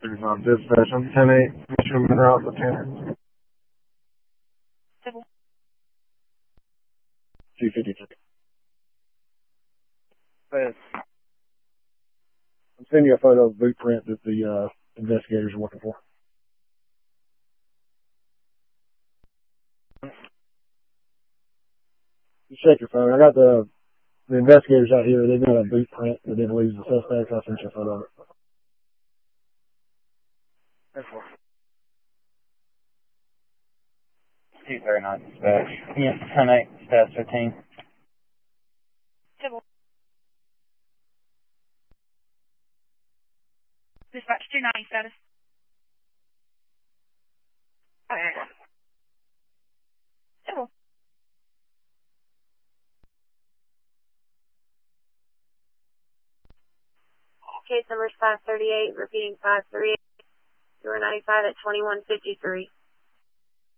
Dispatch, I'm 10-8, mission en route to 10. 253. Yes. I'm sending you a photo of the boot print that the investigators are looking for. You check your phone. I got the investigators out here. They've got a boot print that they believe is the suspect. I'll send you a photo of it. That's what. 239 dispatch. Yeah, 10-8, stats 15. Dispatch 290 status. Civil. Case number 538, repeating 538, 95 at 2153.